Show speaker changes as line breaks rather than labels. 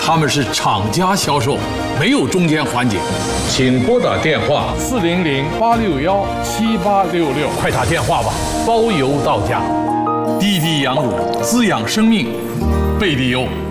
他们是厂家销售，没有中间环节。请拨打电话
400-861-7866，
快打电话吧，包邮到家。滴滴羊乳滋养生命，贝利优。